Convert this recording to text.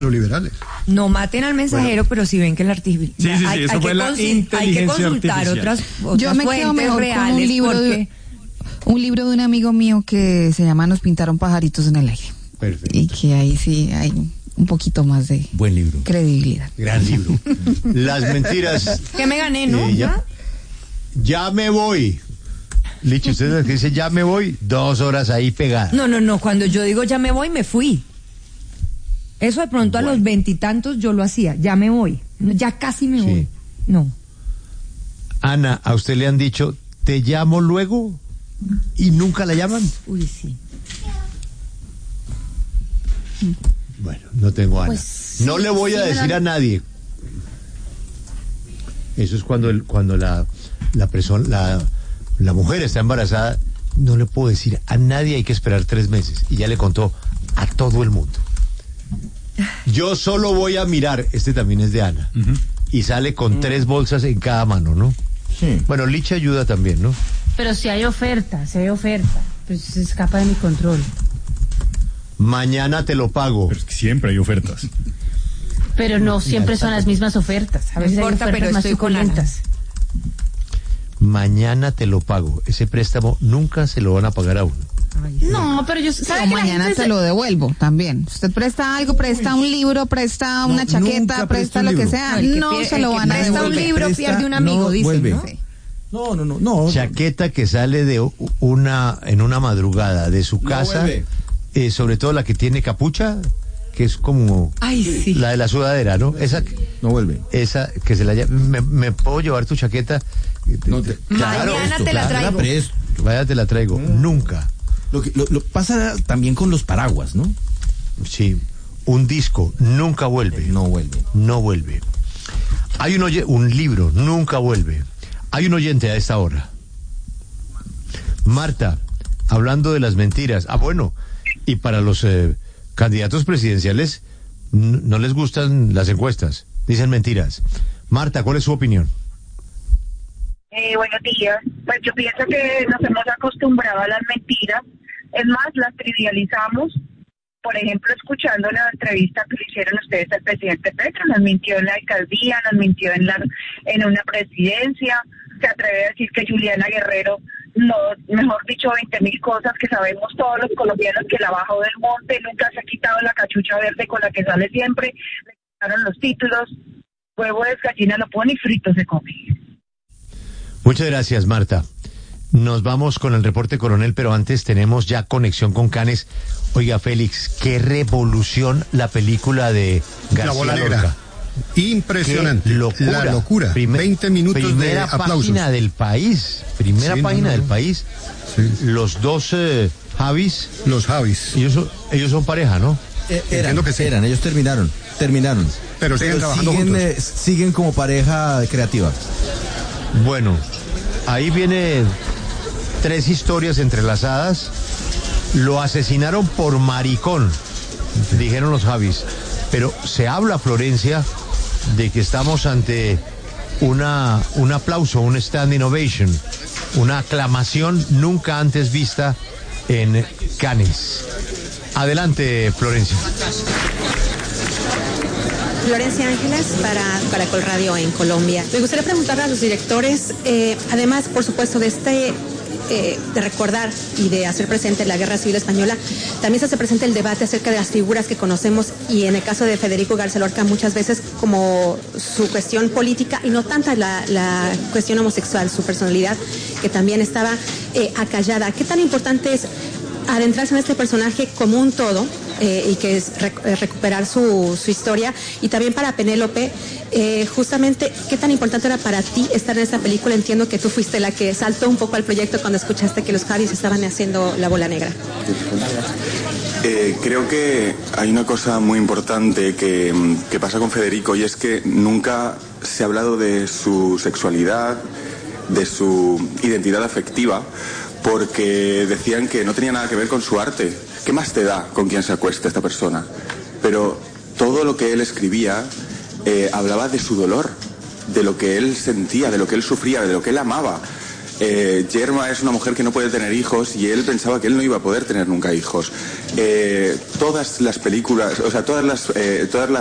los liberales. No maten al mensajero, pero si ven que el artículo... Sí, eso fue la inteligencia hay que consultar artificial. otras Yo me quedo fuentes mejor reales con un libro de un amigo mío que se llama Nos pintaron pajaritos en el aire. Perfecto. Y que ahí sí hay un poquito más de buen libro, credibilidad. Gran libro. Las mentiras. Que me gané, ¿no? Ya me voy. Licho, usted dice ya me voy, 2 horas ahí pegada. No, cuando yo digo ya me voy, me fui. Eso de pronto a los 20 y tantos yo lo hacía, ya me voy, ya casi me voy. No. Ana, ¿a usted le han dicho, te llamo luego? ¿Y nunca la llaman? Uy, sí. Bueno, no tengo Ana. Pues sí, no le voy a decir a nadie. Eso es cuando la persona, la mujer está embarazada, no le puedo decir a nadie, hay que esperar 3 meses. Y ya le contó a todo el mundo. Yo solo voy a mirar, este también es de Ana, y sale con 3 bolsas en cada mano, ¿no? Sí. Bueno, Licha ayuda también, ¿no? Pero si hay oferta, pues se escapa de mi control. Mañana te lo pago. Pero es que siempre hay ofertas. Pero no siempre son las mismas ofertas. A veces No importa, hay ofertas pero más estoy con suculentas. Mañana te lo pago. Ese préstamo nunca se lo van a pagar a uno. No, pero yo... Pero mañana te lo devuelvo también. Usted presta algo, presta un libro, presta una chaqueta, presta lo que sea. No se lo van a devolver. Presta un libro, pierde un amigo, dicen, ¿no? No. Chaqueta que sale de en una madrugada de su casa, sobre todo la que tiene capucha, que es como la de la sudadera, ¿no? Esa no vuelve. Esa que se la ¿me puedo llevar tu chaqueta? Claro, mañana te la traigo. Vaya, te la traigo. Nunca. Lo pasa también con los paraguas, ¿no? Sí. Un disco nunca vuelve. No vuelve. Hay un libro nunca vuelve. Hay un oyente a esta hora. Marta, hablando de las mentiras. Bueno, y para los candidatos presidenciales no les gustan las encuestas. Dicen mentiras. Marta, ¿cuál es su opinión? Buenos días. Pues yo pienso que nos hemos acostumbrado a las mentiras. Es más, las trivializamos. Por ejemplo, escuchando la entrevista que le hicieron ustedes al presidente Petro, nos mintió en la alcaldía, nos mintió en una presidencia, se atreve a decir que Juliana Guerrero, no, mejor dicho, 20.000 cosas que sabemos todos los colombianos, que la bajó del monte, nunca se ha quitado la cachucha verde con la que sale siempre, le quitaron los títulos, huevo de gallina lo pone y frito se come. Muchas gracias, Marta. Nos vamos con el reporte, coronel, pero antes tenemos ya conexión con Cannes. Oiga, Félix, qué revolución la película de García La Bola Lorca. Negra. Impresionante. Qué locura. La locura. 20 minutos de aplausos. Primera página del país. Del país. Sí. Los dos Javis. Los Javis. Ellos son pareja, ¿no? Ellos terminaron. Pero siguen trabajando juntos. Siguen como pareja creativa. Bueno, ahí viene 3 historias entrelazadas. Lo asesinaron por maricón, dijeron los Javis. Pero se habla, Florencia, de que estamos ante un aplauso, un standing ovation, una aclamación nunca antes vista en Cannes. Adelante, Florencia. Florencia Ángeles para Colradio en Colombia. Me gustaría preguntarle a los directores, además, por supuesto, de recordar y de hacer presente la Guerra Civil Española, también se hace presente el debate acerca de las figuras que conocemos, y en el caso de Federico García Lorca muchas veces como su cuestión política y no tanta la cuestión homosexual, su personalidad que también estaba acallada. ¿Qué tan importante es adentrarse en este personaje como un todo y que es recuperar su historia? Y también para Penélope, justamente, ¿qué tan importante era para ti estar en esta película? Entiendo que tú fuiste la que saltó un poco al proyecto cuando escuchaste que los Javis estaban haciendo La Bola Negra. Creo que hay una cosa muy importante que pasa con Federico, y es que nunca se ha hablado de su sexualidad, de su identidad afectiva, porque decían que no tenía nada que ver con su arte. ¿Qué más te da con quién se acuesta esta persona? Pero todo lo que él escribía hablaba de su dolor, de lo que él sentía, de lo que él sufría, de lo que él amaba. Yerma es una mujer que no puede tener hijos y él pensaba que él no iba a poder tener nunca hijos. Todas las películas, o sea, todas las